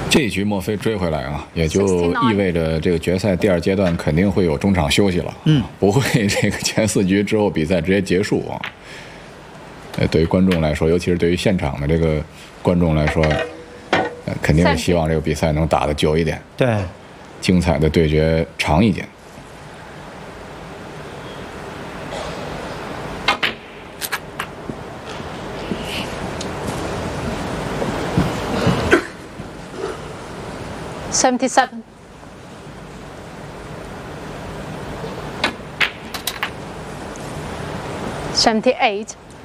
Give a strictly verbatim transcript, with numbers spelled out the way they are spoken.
这一局莫非追回来啊，也就意味着这个决赛第二阶段肯定会有中场休息了。嗯，不会这个前四局之后比赛直接结束啊。呃，对于观众来说，尤其是对于现场的这个观众来说，呃，肯定是希望这个比赛能打得久一点， 对， 精彩的对决长一点。 seventy-seven. seventy-eight.